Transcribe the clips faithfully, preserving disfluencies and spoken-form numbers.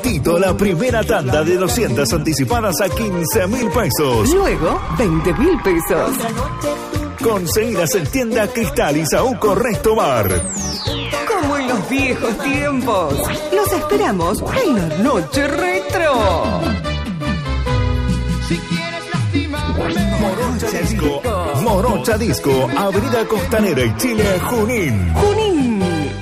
Tito la primera tanda de doscientas anticipadas a quince mil pesos. Luego, veinte mil pesos. Conseguidas en tienda Cristal y Saúco Resto Bar. Como en los viejos tiempos. Los esperamos en la noche retro. Si quieres lastimarme. Morocha Disco. Morocha Disco, Avenida Costanera y Chile, Junín. Junín.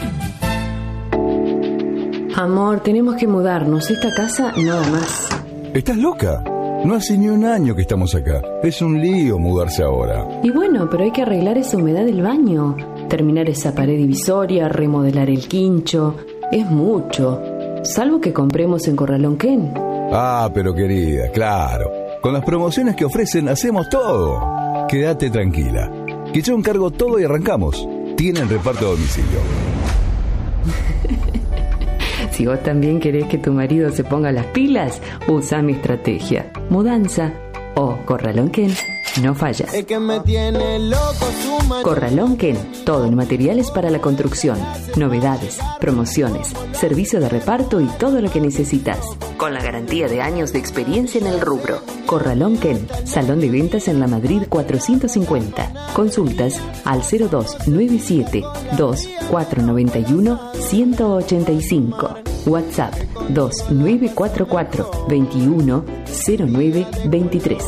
Amor, tenemos que mudarnos. Esta casa no da más. ¿Estás loca? No hace ni un año que estamos acá. Es un lío mudarse ahora. Y bueno, pero hay que arreglar esa humedad del baño. Terminar esa pared divisoria, remodelar el quincho. Es mucho. Salvo que compremos en Corralón Ken. Ah, pero querida, claro. Con las promociones que ofrecen hacemos todo. Quédate tranquila, que yo encargo todo y arrancamos. Tienen reparto a domicilio. Si vos también querés que tu marido se ponga las pilas, usa mi estrategia. Mudanza o Corralón Ken. No fallas. Es que me tiene loco su man... Corralón Ken. Todo en materiales para la construcción. Novedades, promociones, servicio de reparto y todo lo que necesitas. Con la garantía de años de experiencia en el rubro. Corralón Ken. Salón de ventas en la Madrid cuatrocientos cincuenta. Consultas al cero dos nueve siete dos cuatro nueve uno uno ocho cinco. WhatsApp dos nueve cuatro cuatro veintiuno cero nueve veintitrés.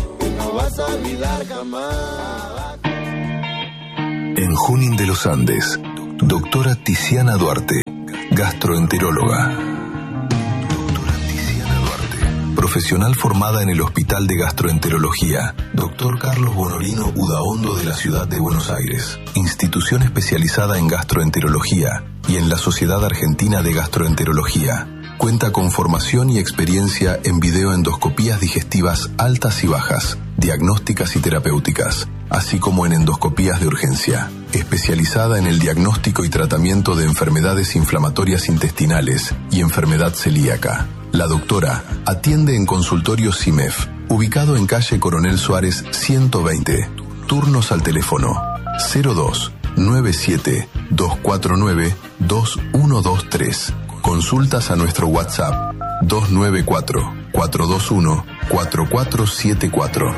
En Junín de los Andes, doctora Tiziana Duarte, gastroenteróloga. Doctora Tiziana Duarte, profesional formada en el Hospital de Gastroenterología, doctor Carlos Bonorino Udaondo de la ciudad de Buenos Aires, institución especializada en gastroenterología y en la Sociedad Argentina de Gastroenterología. Cuenta con formación y experiencia en videoendoscopías digestivas altas y bajas, diagnósticas y terapéuticas, así como en endoscopías de urgencia. Especializada en el diagnóstico y tratamiento de enfermedades inflamatorias intestinales y enfermedad celíaca. La doctora atiende en consultorio CIMEF, ubicado en calle Coronel Suárez ciento veinte. Turnos al teléfono cero dos nueve siete dos cuatro nueve dos uno dos tres. Consultas a nuestro WhatsApp dos nueve cuatro cuatro dos uno cuatro cuatro siete cuatro.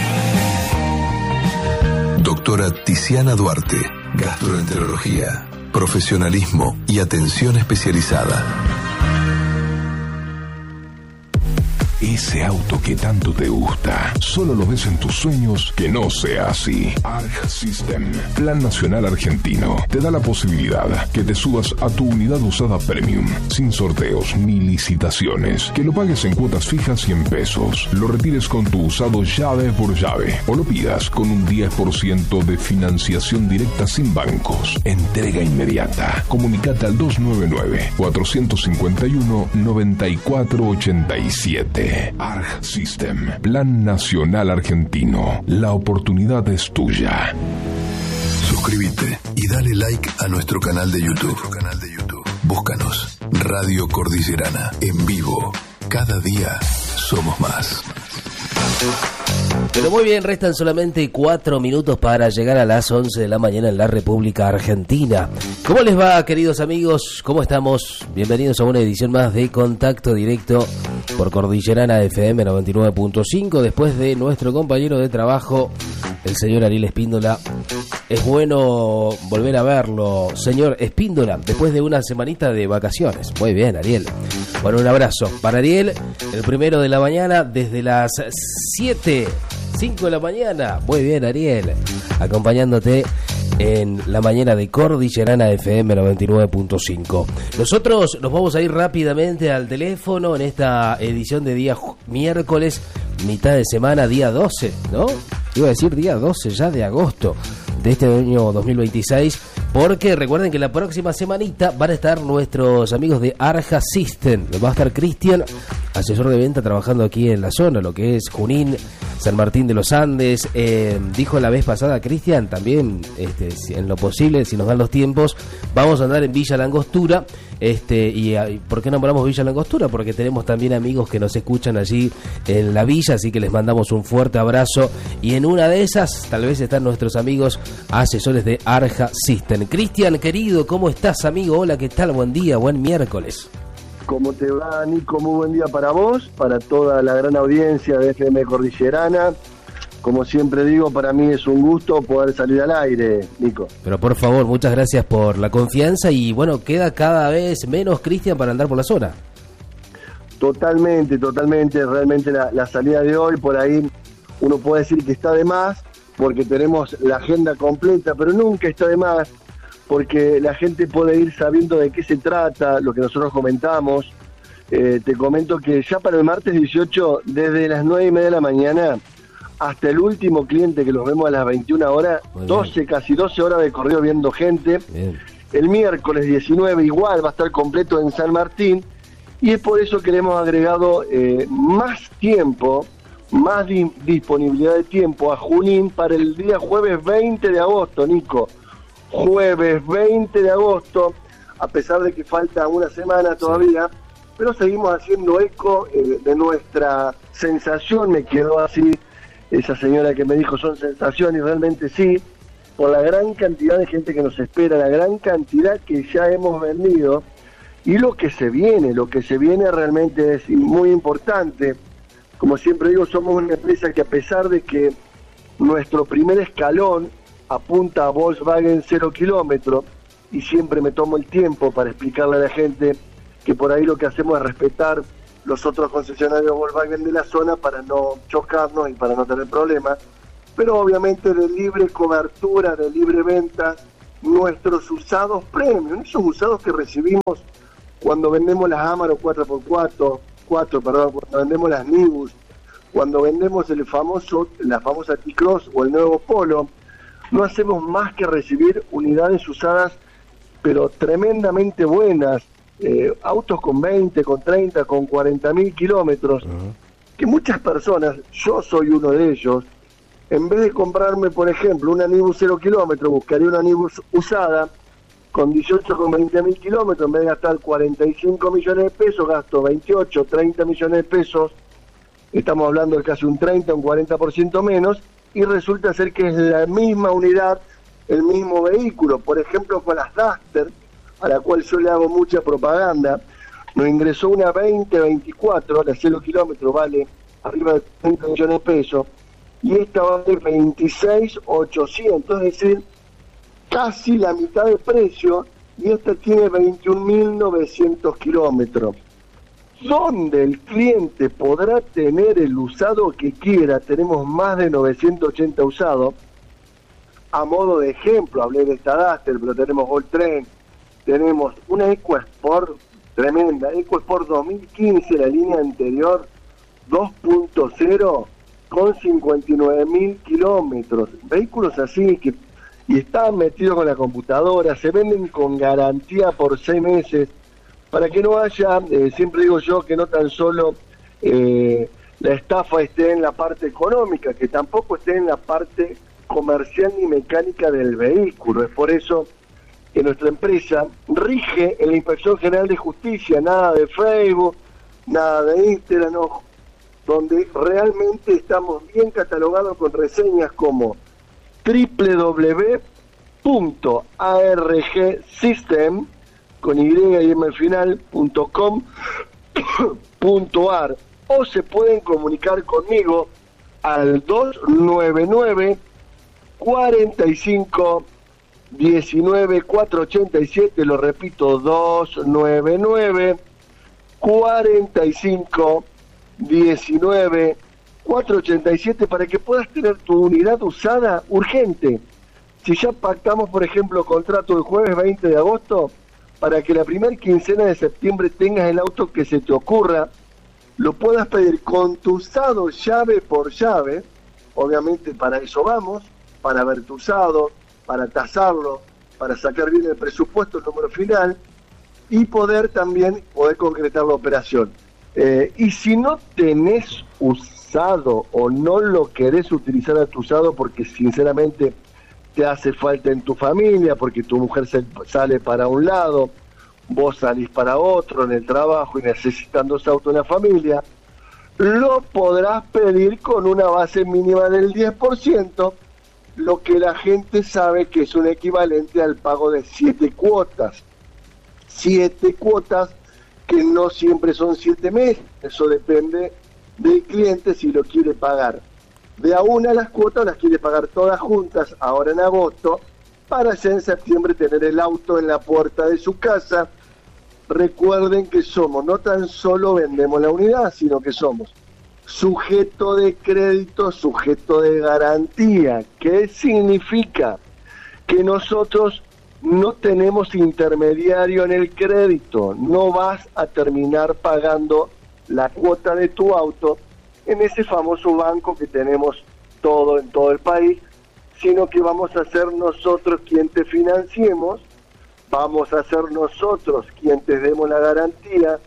Doctora Tiziana Duarte, gastroenterología, profesionalismo y atención especializada. Ese auto que tanto te gusta, solo lo ves en tus sueños, que no sea así. Arg System, Plan Nacional Argentino, te da la posibilidad que te subas a tu unidad usada Premium, sin sorteos ni licitaciones, que lo pagues en cuotas fijas y en pesos, lo retires con tu usado llave por llave, o lo pidas con un diez por ciento de financiación directa sin bancos. Entrega inmediata. Comunicate al dos nueve nueve cuatro cinco uno nueve cuatro ocho siete. Arg System, Plan Nacional Argentino. La oportunidad es tuya. Suscríbete y dale like a nuestro canal de YouTube. Nuestro canal de YouTube. Búscanos Radio Cordillerana en vivo. Cada día somos más. Pero muy bien, restan solamente cuatro minutos para llegar a las once de la mañana en la República Argentina. ¿Cómo les va, queridos amigos? ¿Cómo estamos? Bienvenidos a una edición más de Contacto Directo por Cordillerana F M noventa y nueve punto cinco. Después de nuestro compañero de trabajo, el señor Ariel Espíndola. Es bueno volver a verlo, señor Espíndola, después de una semanita de vacaciones. Muy bien, Ariel. Bueno, un abrazo para Ariel, el primero de la mañana, desde las siete, cinco de la mañana. Muy bien, Ariel, acompañándote en la mañana de Cordillerana F M noventa y nueve punto cinco. Nosotros nos vamos a ir rápidamente al teléfono en esta edición de día miércoles, mitad de semana, día doce, ¿no? Iba a decir día doce ya de agosto de este año dos mil veintiséis, porque recuerden que la próxima semanita van a estar nuestros amigos de Arja System. Va a estar Cristian, asesor de venta, trabajando aquí en la zona, lo que es Junín, San Martín de los Andes. Eh, dijo la vez pasada Cristian, también este, en lo posible, si nos dan los tiempos, vamos a andar en Villa Langostura. Este, y, y ¿por qué nombramos Villa Langostura? Porque tenemos también amigos que nos escuchan allí en la villa, así que les mandamos un fuerte abrazo. Y en una de esas, tal vez están nuestros amigos asesores de Arja System. Cristian, querido, ¿cómo estás, amigo? Hola, ¿qué tal? Buen día, buen miércoles. ¿Cómo te va, Nico? Muy buen día para vos, para toda la gran audiencia de F M Cordillerana. Como siempre digo, para mí es un gusto poder salir al aire, Nico. Pero por favor, muchas gracias por la confianza y bueno, queda cada vez menos Cristian para andar por la zona. Totalmente, totalmente, realmente la, la salida de hoy por ahí uno puede decir que está de más porque tenemos la agenda completa, pero nunca está de más porque la gente puede ir sabiendo de qué se trata, lo que nosotros comentamos. Eh, te comento que ya para el martes dieciocho, desde las nueve y media de la mañana hasta el último cliente que los vemos a las veintiuna horas, doce, casi doce horas de corrido viendo gente. Bien. El miércoles diecinueve igual va a estar completo en San Martín y es por eso que le hemos agregado eh, más tiempo, más di- disponibilidad de tiempo a Junín para el día jueves veinte de agosto, Nico. Jueves veinte de agosto, a pesar de que falta una semana todavía, sí. Pero seguimos haciendo eco eh, de nuestra sensación, me quedó así esa señora que me dijo son sensaciones, y realmente sí, por la gran cantidad de gente que nos espera, la gran cantidad que ya hemos vendido, y lo que se viene, lo que se viene realmente es muy importante. Como siempre digo, somos una empresa que a pesar de que nuestro primer escalón apunta a Volkswagen cero kilómetro, y siempre me tomo el tiempo para explicarle a la gente que por ahí lo que hacemos es respetar los otros concesionarios Volkswagen de la zona para no chocarnos y para no tener problemas, pero obviamente de libre cobertura, de libre venta, nuestros usados premium, esos usados que recibimos cuando vendemos las Amarok cuatro por cuatro, cuatro, perdón, cuando vendemos las Nibus, cuando vendemos el famoso, la famosa T-Cross o el nuevo Polo, no hacemos más que recibir unidades usadas, pero tremendamente buenas, eh, autos con veinte, con treinta, con cuarenta mil kilómetros, uh-huh. que muchas personas, yo soy uno de ellos, en vez de comprarme, por ejemplo, una Nibus cero kilómetros, buscaría una Nibus usada, con dieciocho, con veinte mil kilómetros, en vez de gastar cuarenta y cinco millones de pesos, gasto veintiocho, treinta millones de pesos, estamos hablando de casi un treinta, un cuarenta por ciento menos, y resulta ser que es la misma unidad, el mismo vehículo. Por ejemplo, con las Duster, a la cual yo le hago mucha propaganda, nos ingresó una veinte veinticuatro, la cero kilómetros vale arriba de treinta millones de pesos, y esta vale veintiséis ochocientos, es decir, casi la mitad de precio, y esta tiene veintiún mil novecientos kilómetros. Donde el cliente podrá tener el usado que quiera, tenemos más de novecientos ochenta usados. A modo de ejemplo, hablé de esta Duster, pero tenemos Voltren, tenemos una EcoSport tremenda, EcoSport dos mil quince, la línea anterior, dos punto cero, con cincuenta y nueve mil kilómetros. Vehículos así que y están metidos con la computadora, se venden con garantía por seis meses, para que no haya, eh, siempre digo yo, que no tan solo eh, la estafa esté en la parte económica, que tampoco esté en la parte comercial ni mecánica del vehículo. Es por eso que nuestra empresa rige en la Inspección General de Justicia, nada de Facebook, nada de Instagram, no, donde realmente estamos bien catalogados con reseñas como doble u doble u doble u punto a r g system con Y y M al final, punto com, punto ar, o se pueden comunicar conmigo al dos nueve nueve, cuatro cinco, uno nueve, cuatro ocho siete, lo repito, dos nueve nueve, cuatro cinco, uno nueve, cuatro ocho siete, para que puedas tener tu unidad usada urgente. Si ya pactamos, por ejemplo, contrato el jueves veinte de agosto, para que la primera quincena de septiembre tengas el auto que se te ocurra, lo puedas pedir con tu usado llave por llave. Obviamente para eso vamos, para ver tu usado, para tasarlo, para sacar bien el presupuesto, el número final, y poder también poder concretar la operación. Eh, y si no tenés usado o no lo querés utilizar a tu usado porque sinceramente te hace falta en tu familia, porque tu mujer se, sale para un lado, vos salís para otro en el trabajo y necesitan dos autos en la familia, lo podrás pedir con una base mínima del diez por ciento, lo que la gente sabe que es un equivalente al pago de siete cuotas. Siete cuotas que no siempre son siete meses, eso depende del cliente si lo quiere pagar de a una las cuotas, las quiere pagar todas juntas ahora en agosto, para ya en septiembre tener el auto en la puerta de su casa. Recuerden que somos, no tan solo vendemos la unidad, sino que somos sujeto de crédito, sujeto de garantía. ¿Qué significa? Que nosotros no tenemos intermediario en el crédito, no vas a terminar pagando la cuota de tu auto en ese famoso banco que tenemos todo en todo el país, sino que vamos a ser nosotros quien te financiemos, vamos a ser nosotros quien te demos la garantía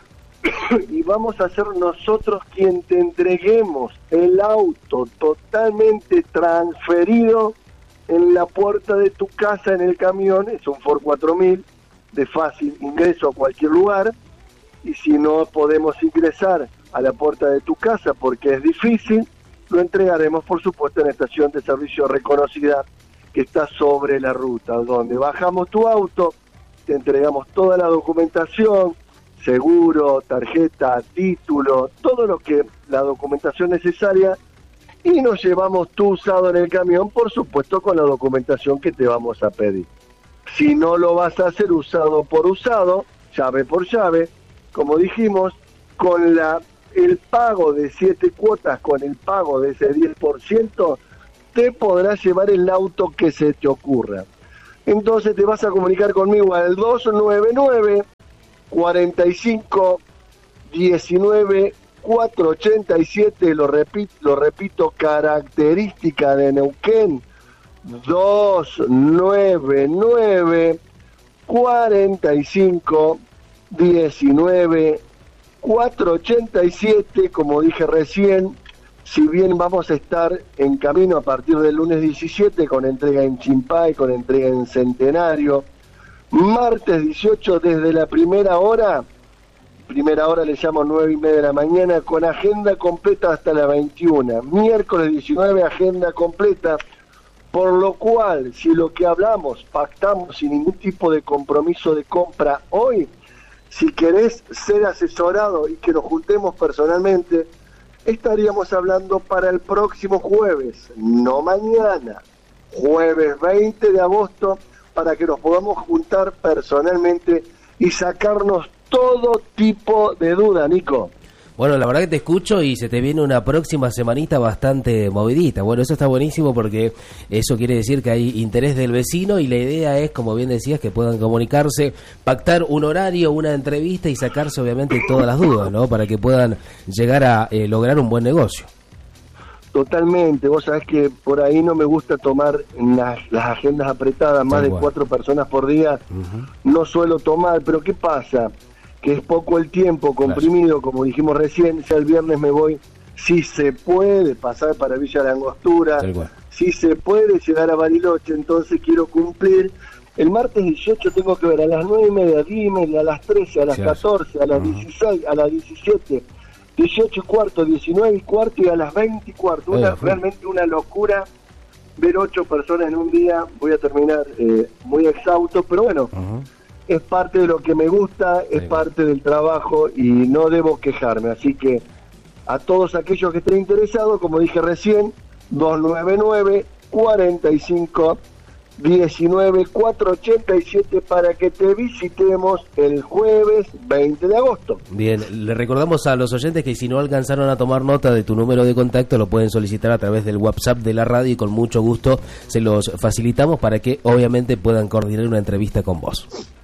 y vamos a ser nosotros quien te entreguemos el auto totalmente transferido en la puerta de tu casa, en el camión. Es un Ford cuatro mil de fácil ingreso a cualquier lugar, y si no podemos ingresar a la puerta de tu casa porque es difícil, lo entregaremos por supuesto en la estación de servicio reconocida que está sobre la ruta, donde bajamos tu auto, te entregamos toda la documentación, seguro, tarjeta, título, todo lo que la documentación necesaria, y nos llevamos tu usado en el camión, por supuesto con la documentación que te vamos a pedir. Si no lo vas a hacer usado por usado, llave por llave, como dijimos, con la el pago de siete cuotas, con el pago de ese diez por ciento, te podrás llevar el auto que se te ocurra. Entonces te vas a comunicar conmigo al dos nueve nueve, cuarenta y cinco, diecinueve, cuatrocientos ochenta y siete, lo repito, lo repito, característica de Neuquén, dos nueve nueve, cuarenta y cinco, diecinueve, cuatrocientos ochenta y siete, como dije recién. Si bien vamos a estar en camino a partir del lunes diecisiete con entrega en Chimpay, con entrega en Centenario, martes dieciocho desde la primera hora, primera hora le llamo nueve y media de la mañana, con agenda completa hasta la veintiuna, miércoles diecinueve agenda completa, por lo cual si lo que hablamos, pactamos sin ningún tipo de compromiso de compra hoy, si querés ser asesorado y que nos juntemos personalmente, estaríamos hablando para el próximo jueves, no mañana, jueves veinte de agosto, para que nos podamos juntar personalmente y sacarnos todo tipo de duda, Nico. Bueno, la verdad que te escucho y se te viene una próxima semanita bastante movidita. Bueno, eso está buenísimo porque eso quiere decir que hay interés del vecino y la idea es, como bien decías, que puedan comunicarse, pactar un horario, una entrevista y sacarse obviamente todas las dudas, ¿no? Para que puedan llegar a eh, lograr un buen negocio. Totalmente, vos sabés que por ahí no me gusta tomar las, las agendas apretadas, más de cuatro personas por día, uh-huh. No suelo tomar, pero ¿qué pasa? Que es poco el tiempo comprimido, claro. Como dijimos recién, ya el viernes me voy, si se puede pasar para Villa La Angostura, si se puede llegar a Bariloche, entonces quiero cumplir. El martes dieciocho tengo que ver a las nueve y media, diez y media, a las trece, a las catorce, a las uh-huh. dieciséis, a las diecisiete, dieciocho y cuarto, diecinueve y cuarto y a las veinte y cuarto. Una, eh, realmente una locura ver ocho personas en un día. Voy a terminar eh, muy exhausto, pero bueno, uh-huh. es parte de lo que me gusta, es sí, parte del trabajo y no debo quejarme. Así que a todos aquellos que estén interesados, como dije recién, dos nueve nueve, cuarenta y cinco, diecinueve, cuatrocientos ochenta y siete para que te visitemos el jueves veinte de agosto. Bien, le recordamos a los oyentes que si no alcanzaron a tomar nota de tu número de contacto, lo pueden solicitar a través del WhatsApp de la radio y con mucho gusto se los facilitamos para que obviamente puedan coordinar una entrevista con vos.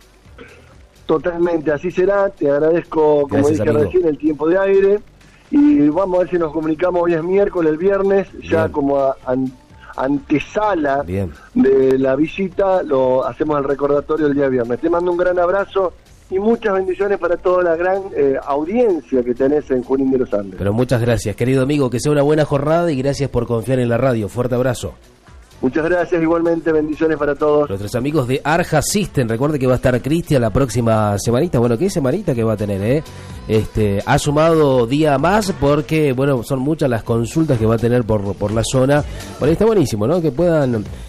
Totalmente, así será. Te agradezco, como Gracias, dije amigo. recién, el tiempo de aire y vamos a ver si nos comunicamos. Hoy es miércoles, el viernes, Bien. ya como a, an, antesala Bien. de la visita, lo hacemos el recordatorio el día viernes. Te mando un gran abrazo y muchas bendiciones para toda la gran eh, audiencia que tenés en Junín de los Andes. Pero muchas gracias, querido amigo, que sea una buena jornada y gracias por confiar en la radio. Fuerte abrazo. Muchas gracias, igualmente, bendiciones para todos. Nuestros amigos de Arja System, recuerde que va a estar Cristian la próxima semanita. Bueno, ¿qué semanita que va a tener, eh? Este, ha sumado día más porque, bueno, son muchas las consultas que va a tener por, por la zona. Bueno, está buenísimo, ¿no? Que puedan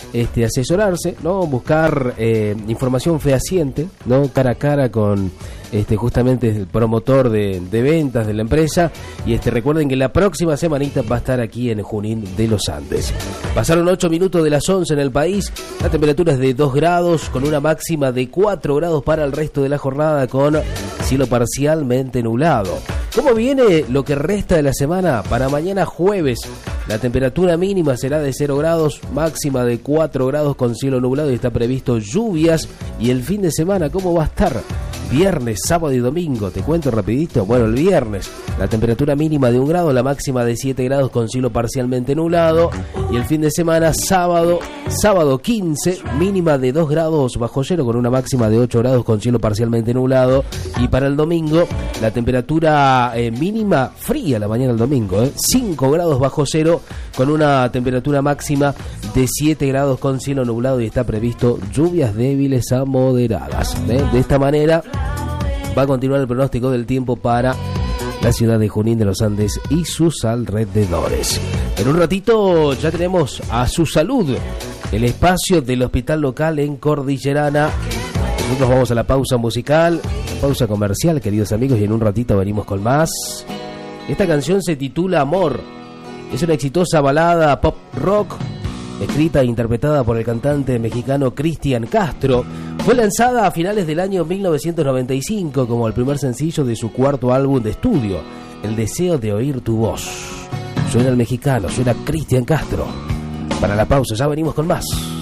este, asesorarse, ¿no? Buscar eh, información fehaciente, ¿no? Cara a cara con este, justamente el promotor de, de ventas de la empresa. Y este, recuerden que la próxima semanita va a estar aquí en Junín de los Andes. Pasaron ocho minutos de las once en el país. La temperatura es de dos grados, con una máxima de cuatro grados para el resto de la jornada, con cielo parcialmente nublado. ¿Cómo viene lo que resta de la semana? Para mañana jueves, la temperatura mínima será de cero grados, máxima de cuatro grados con cielo nublado y está previsto lluvias. Y el fin de semana, ¿cómo va a estar? Viernes, sábado y domingo, te cuento rapidito. Bueno, el viernes, la temperatura mínima de un grado, la máxima de siete grados con cielo parcialmente nublado. Y el fin de semana, sábado, sábado quince, mínima de dos grados bajo cero con una máxima de ocho grados con cielo parcialmente nublado. Y para el domingo, la temperatura eh, mínima fría la mañana del domingo, eh, cinco grados bajo cero con una temperatura máxima de siete grados con cielo nublado y está previsto lluvias débiles a moderadas. ¿eh? De esta manera va a continuar el pronóstico del tiempo para la ciudad de Junín de los Andes y sus alrededores. En un ratito ya tenemos a Su Salud, el espacio del hospital local en Cordillerana. Nosotros vamos a la pausa musical, pausa comercial, queridos amigos, y en un ratito venimos con más. Esta canción se titula Amor. Es una exitosa balada pop rock, escrita e interpretada por el cantante mexicano Cristian Castro. Fue lanzada a finales del año mil novecientos noventa y cinco como el primer sencillo de su cuarto álbum de estudio, El deseo de oír tu voz. Suena el mexicano, suena Cristian Castro. Para la pausa, ya venimos con más.